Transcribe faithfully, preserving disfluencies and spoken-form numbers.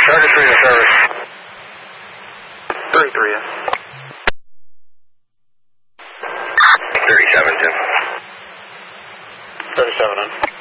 Charger three to service. three three. thirty-seven, Tim. thirty-seven in.